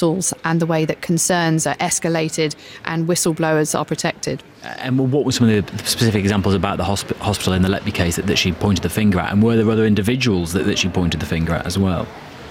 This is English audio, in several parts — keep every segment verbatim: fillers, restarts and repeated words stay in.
hospitals and the way that concerns are escalated and whistleblowers are protected. And what were some of the specific examples about the hosp- hospital in the Letby case that, that she pointed the finger at? And were there other individuals that, that she pointed the finger at as well?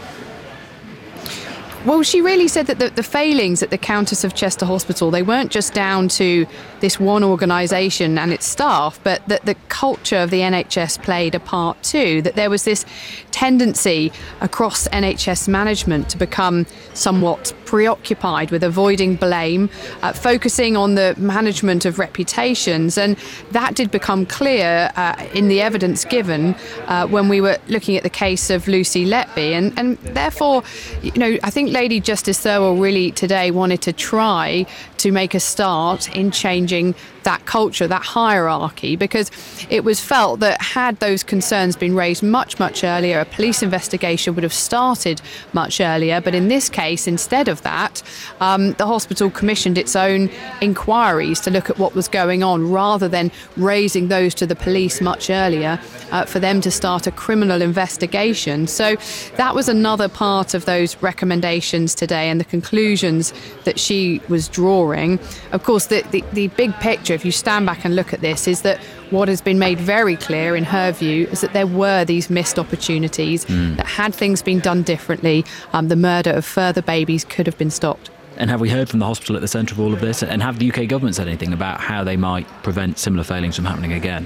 Well, she really said that the, the failings at the Countess of Chester Hospital, they weren't just down to this one organisation and its staff, but that the culture of the N H S played a part too, that there was this tendency across N H S management to become somewhat preoccupied with avoiding blame, uh, focusing on the management of reputations. And that did become clear uh, in the evidence given uh, when we were looking at the case of Lucy Letby. And, and therefore, you know, I think Lady Justice Thirlwell really today wanted to try to make a start in changing that culture, that hierarchy, because it was felt that had those concerns been raised much, much earlier, a police investigation would have started much earlier. But in this case, instead of that, um, the hospital commissioned its own inquiries to look at what was going on rather than raising those to the police much earlier uh, for them to start a criminal investigation. So that was another part of those recommendations today and the conclusions that she was drawing. Of course, the, the, the big picture, if you stand back and look at this, is that what has been made very clear in her view is that there were these missed opportunities, mm. that had things been done differently, um, the murder of further babies could have been stopped. And have we heard from the hospital at the centre of all of this? And have the U K government said anything about how they might prevent similar failings from happening again?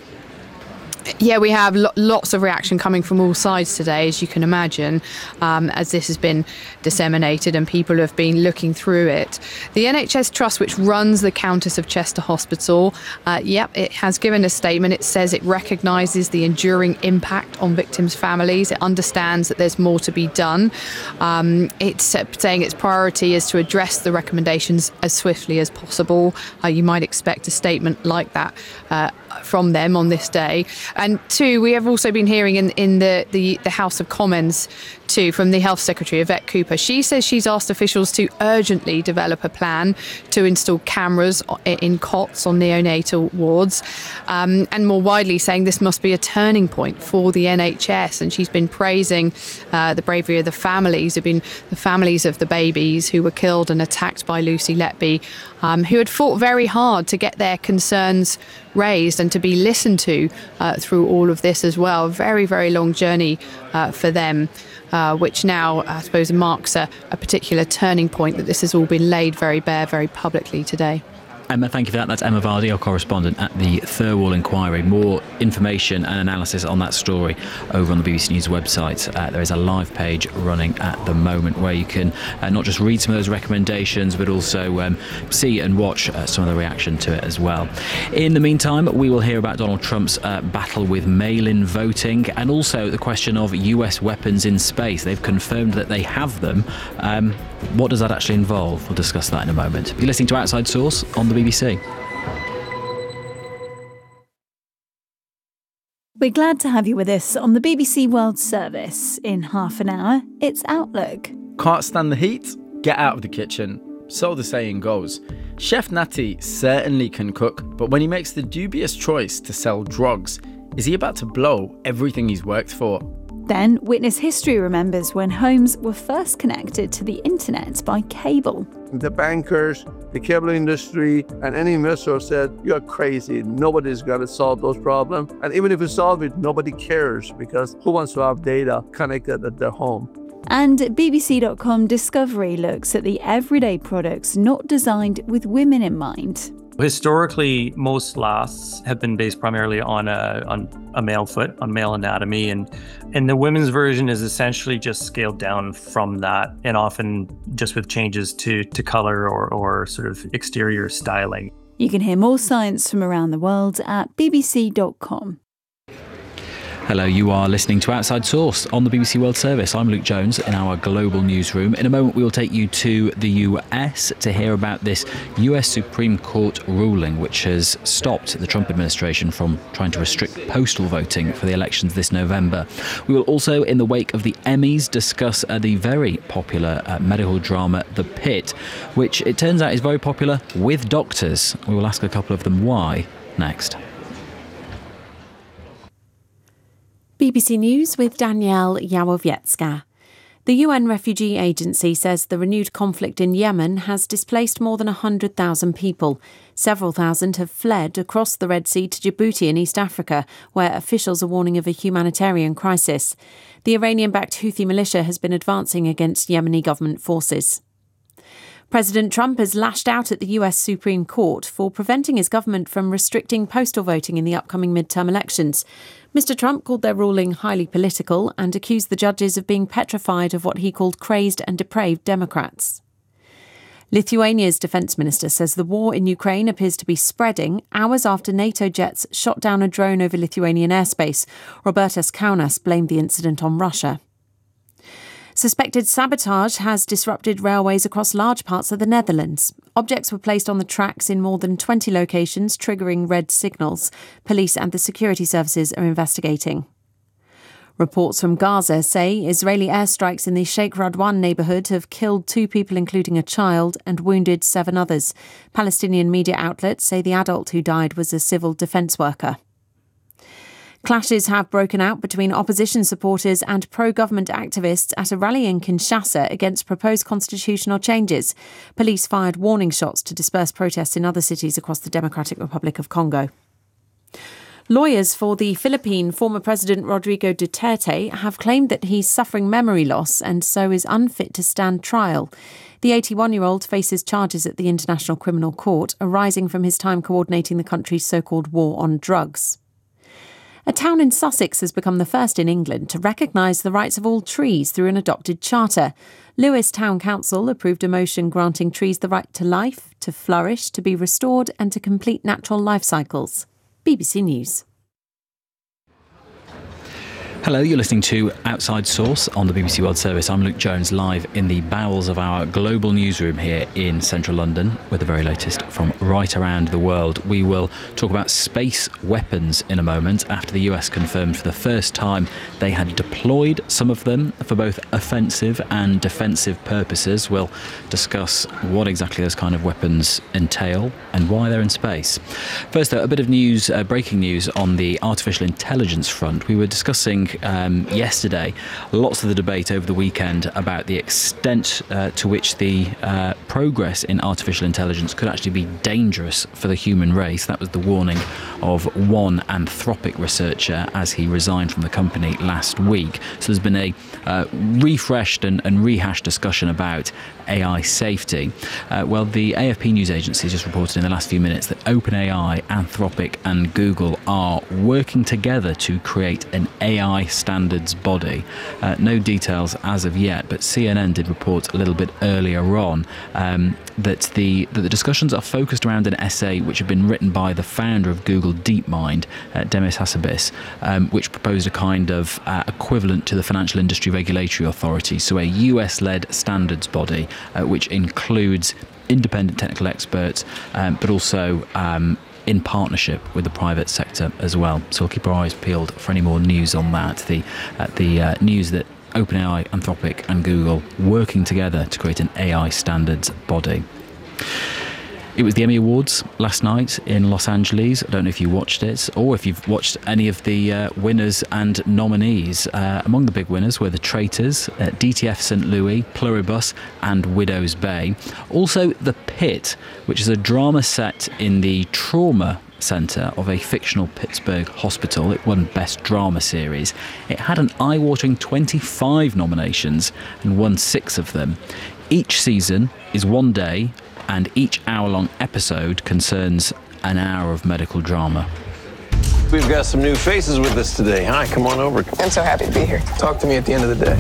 Yeah, we have lo- lots of reaction coming from all sides today, as you can imagine, um, as this has been disseminated and people have been looking through it. The N H S Trust, which runs the Countess of Chester Hospital, uh, yep, it has given a statement. It says it recognises the enduring impact on victims' families. It understands that there's more to be done. Um, it's uh, saying its priority is to address the recommendations as swiftly as possible. Uh, you might expect a statement like that uh, from them on this day. And two, we have also been hearing in, in the, the, the House of Commons too from the Health Secretary, Yvette Cooper. She says she's asked officials to urgently develop a plan to install cameras in cots on neonatal wards, um, and more widely saying this must be a turning point for the N H S. And she's been praising uh, the bravery of the families, who've been the families of the babies who were killed and attacked by Lucy Letby, um, who had fought very hard to get their concerns raised and to be listened to uh, through all of this as well. Very, very long journey uh, for them, uh, which now, I suppose, marks a, a particular turning point that this has all been laid very bare, very publicly today. Emma, thank you for that. That's Emma Vardy, our correspondent at the Thirlwell Inquiry. More information and analysis on that story over on the B B C News website. Uh, there is a live page running at the moment where you can uh, not just read some of those recommendations, but also um, see and watch uh, some of the reaction to it as well. In the meantime, we will hear about Donald Trump's uh, battle with mail-in voting and also the question of U S weapons in space. They've confirmed that they have them. Um, what does that actually involve? We'll discuss that in a moment. You're listening to Outside Source on the B B C. We're glad to have you with us on the B B C World Service. In half an hour, it's Outlook. Can't stand the heat? Get out of the kitchen. So the saying goes. Chef Natty certainly can cook, but when he makes the dubious choice to sell drugs, is he about to blow everything he's worked for? Then Witness History remembers when homes were first connected to the internet by cable. The bankers, the cable industry, and any investor said, you're crazy. Nobody's going to solve those problems. And even if you solve it, nobody cares because who wants to have data connected at their home? And B B C dot com Discovery looks at the everyday products not designed with women in mind. Historically, most lasts have been based primarily on a on a male foot, on male anatomy, and and the women's version is essentially just scaled down from that, and often just with changes to to color or or sort of exterior styling. You can hear more science from around the world at B B C dot com. Hello, you are listening to Outside Source on the B B C World Service. I'm Luke Jones in our global newsroom. In a moment, we will take you to the U S to hear about this U S Supreme Court ruling, which has stopped the Trump administration from trying to restrict postal voting for the elections this November. We will also, in the wake of the Emmys, discuss uh, the very popular uh, medical drama The Pit, which it turns out is very popular with doctors. We will ask a couple of them why next. B B C News with Danielle Yawowiecka. The U N Refugee Agency says the renewed conflict in Yemen has displaced more than one hundred thousand people. Several thousand have fled across the Red Sea to Djibouti in East Africa, where officials are warning of a humanitarian crisis. The Iranian-backed Houthi militia has been advancing against Yemeni government forces. President Trump has lashed out at the U S Supreme Court for preventing his government from restricting postal voting in the upcoming midterm elections. Mister Trump called their ruling highly political and accused the judges of being petrified of what he called crazed and depraved Democrats. Lithuania's defence minister says the war in Ukraine appears to be spreading hours after NATO jets shot down a drone over Lithuanian airspace. Robertas Kaunas blamed the incident on Russia. Suspected sabotage has disrupted railways across large parts of the Netherlands. Objects were placed on the tracks in more than twenty locations, triggering red signals. Police and the security services are investigating. Reports from Gaza say Israeli airstrikes in the Sheikh Radwan neighbourhood have killed two people, including a child, and wounded seven others. Palestinian media outlets say the adult who died was a civil defence worker. Clashes have broken out between opposition supporters and pro-government activists at a rally in Kinshasa against proposed constitutional changes. Police fired warning shots to disperse protests in other cities across the Democratic Republic of Congo. Lawyers for the Philippine former President Rodrigo Duterte have claimed that he's suffering memory loss and so is unfit to stand trial. The eighty-one-year-old faces charges at the International Criminal Court arising from his time coordinating the country's so-called war on drugs. A town in Sussex has become the first in England to recognise the rights of all trees through an adopted charter. Lewes Town Council approved a motion granting trees the right to life, to flourish, to be restored and to complete natural life cycles. B B C News. Hello, you're listening to Outside Source on the B B C World Service. I'm Luke Jones, live in the bowels of our global newsroom here in central London with the very latest from right around the world. We will talk about space weapons in a moment after the U S confirmed for the first time they had deployed some of them for both offensive and defensive purposes. We'll discuss what exactly those kind of weapons entail and why they're in space. First, though, a bit of news, uh, breaking news on the artificial intelligence front. We were discussing Um, yesterday lots of the debate over the weekend about the extent uh, to which the uh, progress in artificial intelligence could actually be dangerous for the human race. That was the warning of one Anthropic researcher as he resigned from the company last week. So there's been a uh, refreshed and, and rehashed discussion about A I safety. Uh, well, the A F P news agency just reported in the last few minutes that OpenAI, Anthropic and Google are working together to create an A I standards body. Uh, no details as of yet, but C N N did report a little bit earlier on um, that the that the discussions are focused around an essay which had been written by the founder of Google DeepMind, uh, Demis Hassabis, um, which proposed a kind of uh, equivalent to the Financial Industry Regulatory Authority, so a U S-led standards body uh, which includes independent technical experts, um, but also um, in partnership with the private sector as well. So we'll keep our eyes peeled for any more news on that. The uh, the uh, news that OpenAI, Anthropic and Google working together to create an A I standards body. It was the Emmy Awards last night in Los Angeles. I don't know if you watched it or if you've watched any of the uh, winners and nominees. Uh, among the big winners were The Traitors, uh, D T F Saint Louis, Pluribus and Widow's Bay. Also The Pit, which is a drama set in the trauma centre of a fictional Pittsburgh hospital. It won Best Drama Series. It had an eye-watering twenty-five nominations and won six of them. Each season is one day, and each hour-long episode concerns an hour of medical drama. We've got some new faces with us today. Hi, come on over. I'm so happy to be here. Talk to me at the end of the day.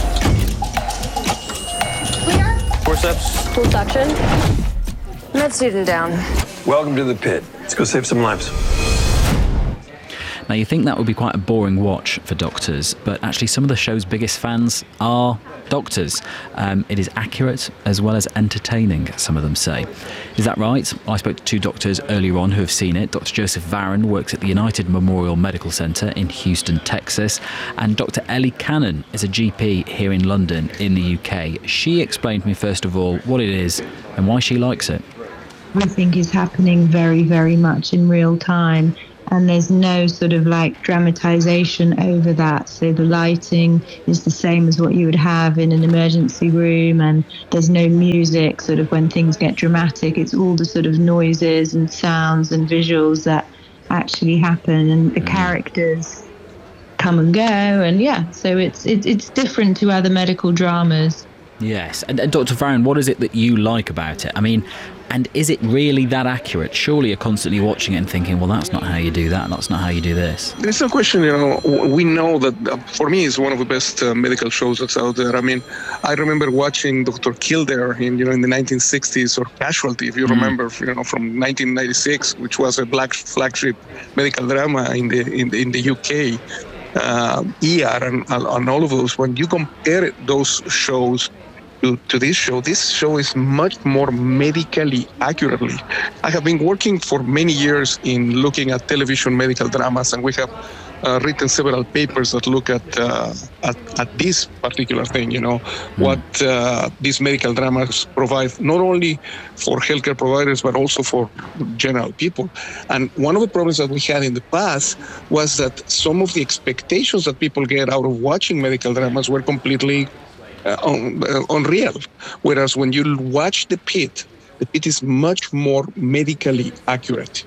Clear. Forceps. Full suction. Med student down. Welcome to the pit. Let's go save some lives. Now, you think that would be quite a boring watch for doctors, but actually some of the show's biggest fans are doctors. Um, it is accurate as well as entertaining, some of them say. Is that right? I spoke to two doctors earlier on who have seen it. Doctor Joseph Varon works at the United Memorial Medical Centre in Houston, Texas, and Doctor Ellie Cannon is a G P here in London in the U K. She explained to me first of all what it is and why she likes it. I think is happening very, very much in real time. and there's no sort of like dramatization over that. So the lighting is the same as what you would have in an emergency room, and there's no music sort of when things get dramatic. It's all the sort of noises and sounds and visuals that actually happen, and the characters come and go, and yeah, so it's it, it's different to other medical dramas. Yes, and, and Doctor Farron, what is it that you like about it? I mean, and is it really that accurate? Surely you're constantly watching it and thinking, well, that's not how you do that, that's not how you do this. There's no question, you know, we know that, uh, for me, it's one of the best uh, medical shows that's out there. I mean, I remember watching Doctor Kildare in, you know, in the nineteen sixties, or Casualty, if you mm. remember, you know, from nineteen ninety-six, which was a black flagship medical drama in the in the, in the U K. Uh, E R and, and all of those. When you compare those shows to, to this show, this show is much more medically accurately. I have been working for many years in looking at television medical dramas, and we have uh, written several papers that look at, uh, at at this particular thing, you know, mm. what uh, these medical dramas provide, not only for healthcare providers, but also for general people. And one of the problems that we had in the past was that some of the expectations that people get out of watching medical dramas were completely uh, un- uh, unreal. Whereas when you watch The Pit, The Pit is much more medically accurate.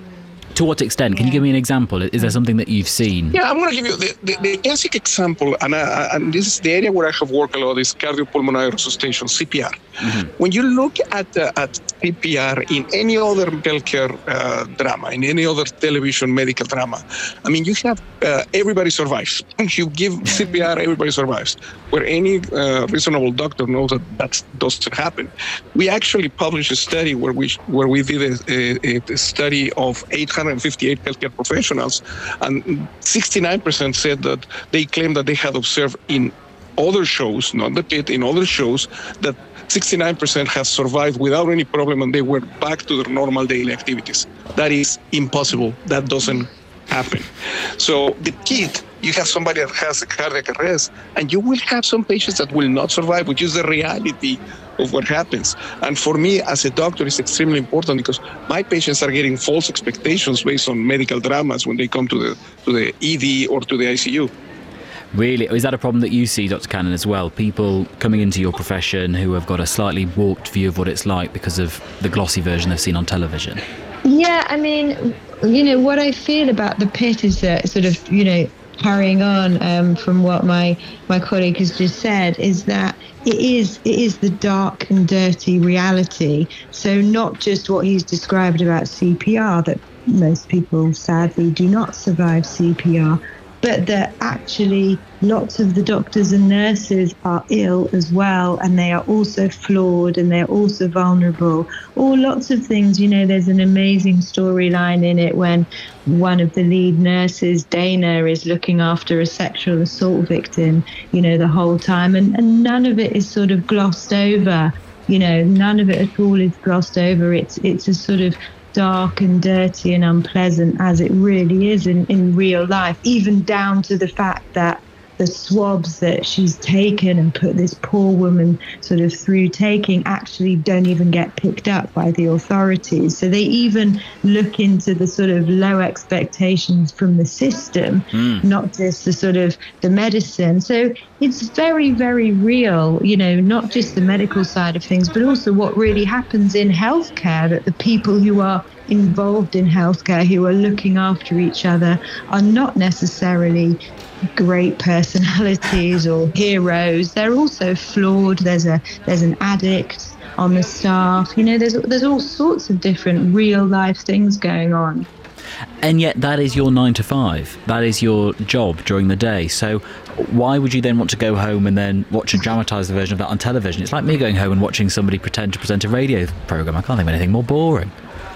To what extent? Can you give me an example? Is there something that you've seen? Yeah, I'm going to give you the, the, the classic example, and, I, and this is the area where I have worked a lot, is cardiopulmonary resuscitation, C P R. Mm-hmm. When you look at uh, at C P R in any other healthcare uh, drama, in any other television medical drama, I mean, you have uh, everybody survives. You give C P R, everybody survives. Where any uh, reasonable doctor knows that that doesn't happen. We actually published a study where we where we did a, a, a study of eight hundred fifty-eight healthcare professionals, and sixty-nine percent said that they claimed that they had observed in other shows, not The Pit, in other shows, that sixty-nine percent have survived without any problem and they were back to their normal daily activities. That is impossible. That doesn't happen. So The Pit, you have somebody that has a cardiac arrest, and you will have some patients that will not survive, which is the reality of what happens. And for me, as a doctor, it's extremely important because my patients are getting false expectations based on medical dramas when they come to the to the E D or to the I C U. Really? Is that a problem that you see, Doctor Cannon, as well? People coming into your profession who have got a slightly warped view of what it's like because of the glossy version they've seen on television? Yeah, I mean, you know, what I feel about The Pit is that sort of, you know, carrying on um, from what my, my colleague has just said, is that it is it is the dark and dirty reality. So not just what he's described about C P R, that most people sadly do not survive C P R, but that actually lots of the doctors and nurses are ill as well, and they are also flawed and they're also vulnerable. Or lots of things, you know, there's an amazing storyline in it when one of the lead nurses, Dana, is looking after a sexual assault victim, you know, the whole time. And, and none of it is sort of glossed over, you know, none of it at all is glossed over. It's, it's a sort of dark and dirty and unpleasant as it really is in, in real life, even down to the fact that the swabs that she's taken and put this poor woman sort of through taking actually don't even get picked up by the authorities. So they even look into the sort of low expectations from the system, mm. not just the sort of the medicine. So it's very, very real, you know, not just the medical side of things, but also what really happens in healthcare, that the people who are involved in healthcare, who are looking after each other, are not necessarily great personalities or heroes. They're also flawed. There's a there's an addict on the staff. You know, there's there's all sorts of different real life things going on. And yet that is your nine to five. That is your job during the day. So why would you then want to go home and then watch a dramatised version of that on television? It's like me going home and watching somebody pretend to present a radio programme. I can't think of anything more boring.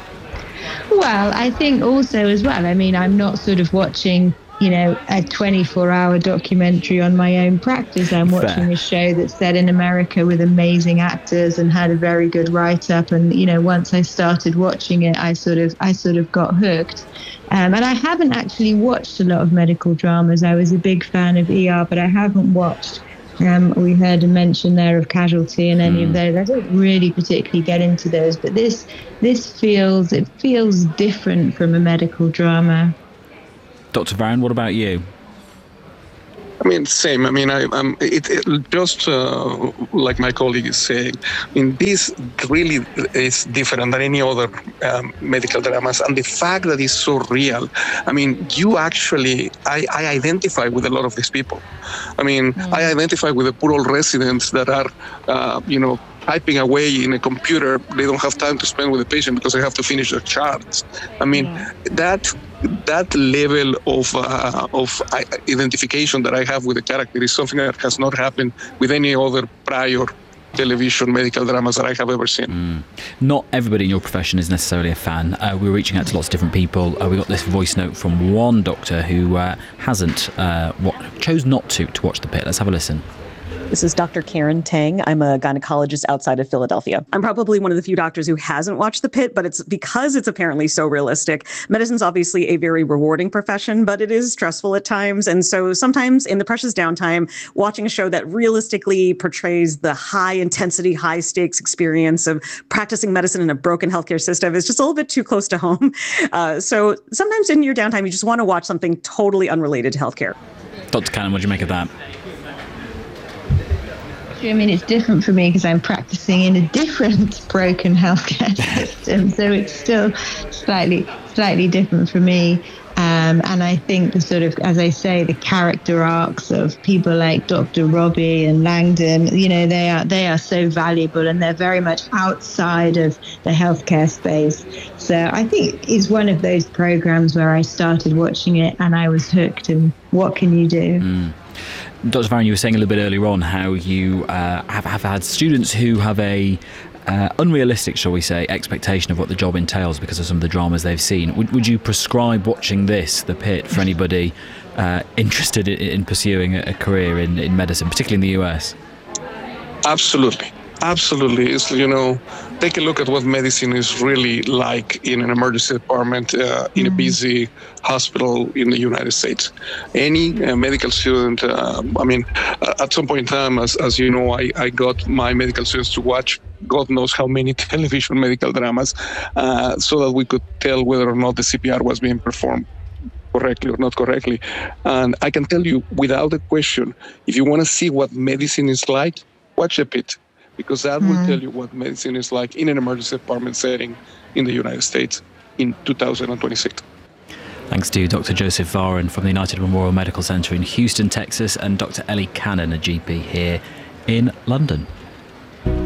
Well, I think also as well, I mean, I'm not sort of watching, you know, a twenty-four hour documentary on my own practice. I'm watching Fair. a show that's set in America with amazing actors and had a very good write-up. And, you know, once I started watching it, I sort of I sort of got hooked. Um, and I haven't actually watched a lot of medical dramas. I was a big fan of E R, but I haven't watched Um, we heard a mention there of Casualty and any Mm. of those. I don't really particularly get into those, but this this feels it feels different from a medical drama. Doctor Varon, what about you? I mean, same. I mean, I, um, it, it just uh, like my colleague is saying. I mean, this really is different than any other um, medical dramas, and the fact that it's so real. I mean, you actually, I, I identify with a lot of these people. I mean, mm. I identify with the poor old residents that are, uh, you know, typing away in a computer. They don't have time to spend with the patient because they have to finish their charts. I mean, yeah. that that level of uh, of identification that I have with the character is something that has not happened with any other prior television medical dramas that I have ever seen. Mm. Not everybody in your profession is necessarily a fan. Uh, we're reaching out to lots of different people. Uh, we got this voice note from one doctor who uh, hasn't, uh, what, chose not to, to watch The Pit. Let's have a listen. This is Doctor Karen Tang. I'm a gynecologist outside of Philadelphia. I'm probably one of the few doctors who hasn't watched The Pit, but it's because it's apparently so realistic. Medicine's obviously a very rewarding profession, but it is stressful at times. And so sometimes in the precious downtime, watching a show that realistically portrays the high intensity, high stakes experience of practicing medicine in a broken healthcare system is just a little bit too close to home. Uh, so sometimes in your downtime, you just want to watch something totally unrelated to healthcare. Doctor Cannon, what do you make of that? I mean, it's different for me because I'm practicing in a different broken healthcare system, so it's still slightly, slightly different for me. Um, and I think the sort of, as I say, the character arcs of people like Doctor Robbie and Langdon, you know, they are they are so valuable, and they're very much outside of the healthcare space. So I think it's one of those programs where I started watching it and I was hooked. And what can you do? Mm. Doctor Varon, you were saying a little bit earlier on how you uh, have, have had students who have a uh, unrealistic, shall we say, expectation of what the job entails because of some of the dramas they've seen. Would, would you prescribe watching this, The Pit, for anybody uh, interested in, in pursuing a, a career in, in medicine, particularly in the U S? Absolutely. Absolutely. It's, you know, take a look at what medicine is really like in an emergency department uh, in a busy hospital in the United States. Any uh, medical student, uh, I mean, uh, at some point in time, as, as you know, I, I got my medical students to watch God knows how many television medical dramas uh, so that we could tell whether or not the C P R was being performed correctly or not correctly. And I can tell you without a question, if you want to see what medicine is like, watch The Pit. Because that mm. will tell you what medicine is like in an emergency department setting in the United States in two thousand twenty-six. Thanks to Doctor Joseph Varon from the United Memorial Medical Center in Houston, Texas, and Doctor Ellie Cannon, a G P here in London.